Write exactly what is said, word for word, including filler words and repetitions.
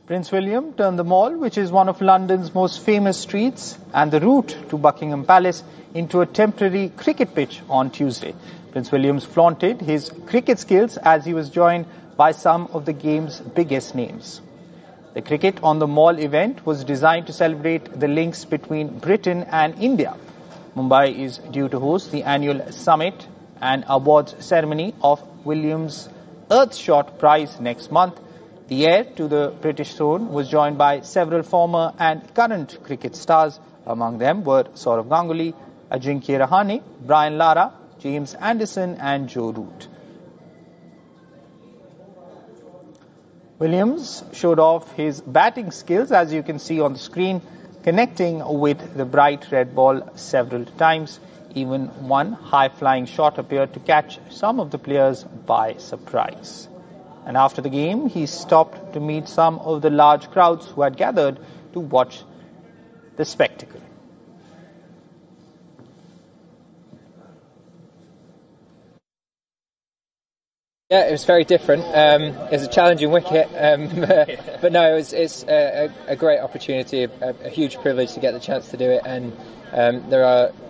Prince William turned the Mall, which is one of London's most famous streets and the route to Buckingham Palace, into a temporary cricket pitch on Tuesday. Prince William flaunted his cricket skills as he was joined by some of the game's biggest names. The Cricket on the Mall event was designed to celebrate the links between Britain and India. Mumbai is due to host the annual summit and awards ceremony of Williams' Earthshot Prize next month. The heir to the British throne was joined by several former and current cricket stars. Among them were Sourav Ganguly, Ajinkya Rahane, Brian Lara, James Anderson and Joe Root. Williams showed off his batting skills, as you can see on the screen, connecting with the bright red ball several times. Even one high-flying shot appeared to catch some of the players by surprise. And after the game, he stopped to meet some of the large crowds who had gathered to watch the spectacle. Yeah, it was very different. Um, it was a challenging wicket, um, but no, it was, it's a, a great opportunity, a, a huge privilege to get the chance to do it. And um, there are